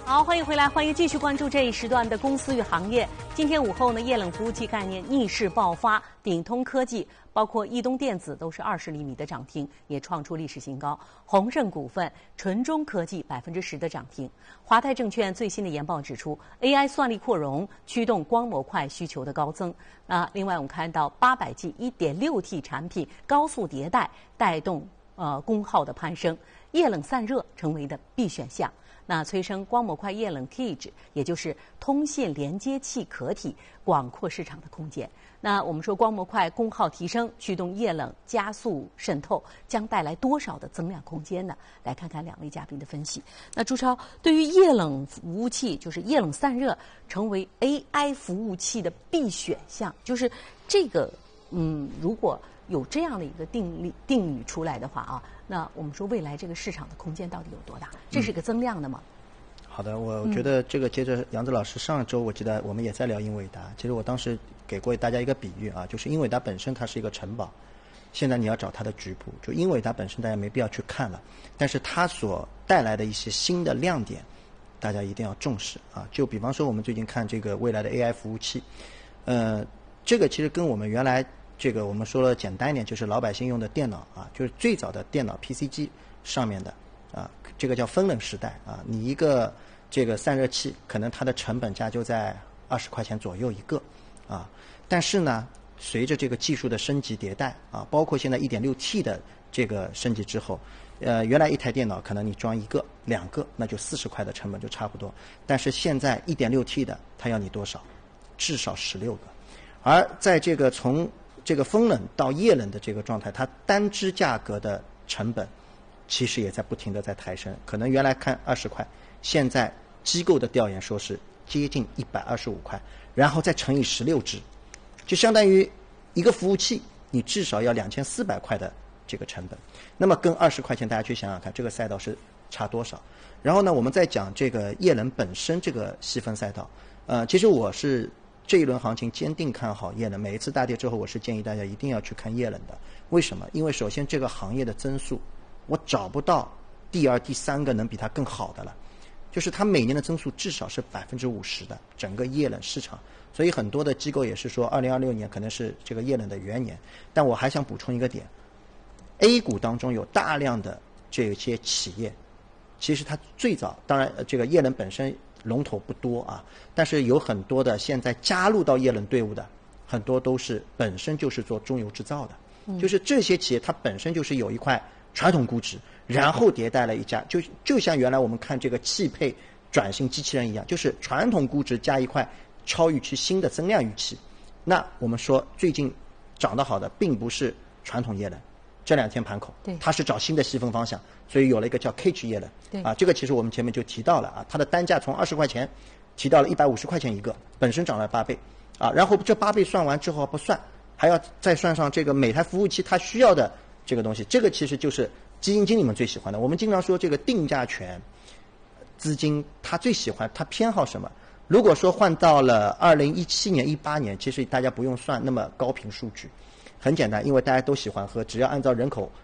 好，欢迎回来，欢迎继续关注这一时段的公司与行业。今天午后呢，液冷服务器概念逆势爆发，鼎通科技包括易东电子都是20厘米的涨停，也创出历史新高。宏盛股份、纯中科技10%的涨停。华泰证券最新的研报指出 ，AI 算力扩容驱动光模块需求的高增。另外我们看到800G 1.6T 产品高速迭代，带动功耗的攀升，液冷散热成为的必选项。催生光模块液冷 cage， 也就是通信连接器壳体，广阔市场的空间。我们说光模块功耗提升，驱动液冷加速渗透，将带来多少的增量空间呢？来看看两位嘉宾的分析。朱超，对于液冷服务器，就是液冷散热成为 AI 服务器的必选项，就是这个如果有这样的一个定语出来的话那我们说未来这个市场的空间到底有多大？这是个增量的吗？ 好的，我觉得这个接着杨子老师上周我记得我们也在聊英伟达，其实我当时给过大家一个比喻就是英伟达本身它是一个城堡，现在你要找它的局部，就英伟达本身大家没必要去看了，但是它所带来的一些新的亮点，大家一定要重视就比方说我们最近看这个未来的 AI 服务器，这个其实跟我们原来这个我们说了简单一点，就是老百姓用的电脑就是最早的电脑 PC 机上面的这个叫分冷时代你一个这个散热器可能它的成本价就在20块钱左右一个但是呢，随着这个技术的升级迭代包括现在 1.6T 的这个升级之后，原来一台电脑可能你装1个、2个，那就40块的成本就差不多，但是现在 1.6T 的它要你多少？至少16个，而在这个从这个风冷到液冷的这个状态，它单支价格的成本其实也在不停的在抬升，可能原来看20块，现在机构的调研说是接近125块，然后再乘以16支，就相当于一个服务器你至少要2400块的这个成本。那么跟20块钱大家去想想看，这个赛道是差多少？然后呢，我们再讲这个液冷本身这个细分赛道，其实我是这一轮行情坚定看好液冷，每一次大跌之后我是建议大家一定要去看液冷的。为什么？因为首先这个行业的增速我找不到第二、第三个能比它更好的了，就是它每年的增速至少是50%的整个液冷市场，所以很多的机构也是说2026年可能是这个液冷的元年。但我还想补充一个点， A 股当中有大量的这些企业，其实它最早当然这个液冷本身龙头不多但是有很多的现在加入到液冷队伍的很多都是本身就是做中游制造的，就是这些企业它本身就是有一块传统估值，然后迭代了一家，就像原来我们看这个汽配转型机器人一样，就是传统估值加一块超预期新的增量预期。那我们说最近涨得好的并不是传统液冷，这2天盘口，它是找新的细分方向，所以有了一个叫 cage 液冷这个其实我们前面就提到了它的单价从20块钱提到了150块钱一个，本身涨了8倍然后这8倍算完之后不算，还要再算上这个每台服务器它需要的这个东西，这个其实就是基金经理们最喜欢的。我们经常说这个定价权资金它最喜欢，它偏好什么？如果说换到了2017年18年，其实大家不用算那么高频数据，很简单，因为大家都喜欢喝，只要按照人口